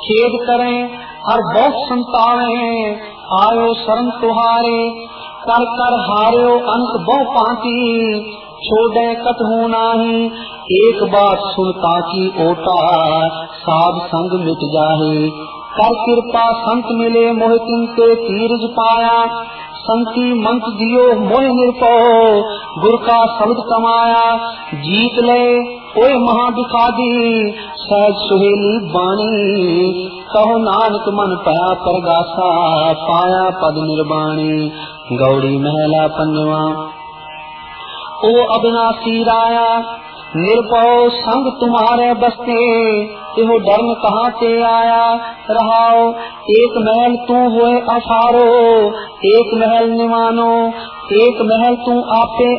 खेद करें हर बहुत संतावे, आयो शरण तुहारे, कर कर हार्यो अंत बहु पाती, छोड़े कतहु नाही, एक बात सुनता की ओटा, साध संग मिट जाहे, कर कृपा संत मिले मोह तिनके तीरज पाया, संति मंत दियो मोह निरपो, गुर का शब्द कमाया, जीत ले ओए महादिखादी, सहज सुहेली बाणी, कहो नानक मन पाया परगासा, पाया पद निर्वाणी। गौड़ी महला पंजवा। ओ अविनाशी राया, निर्भय संग तुम्हारे बसते, एहो डरन कहाँ ते आया, रहाओ एक महल तू हुए अठारो, एक महल निवानो, एक महल तू आपे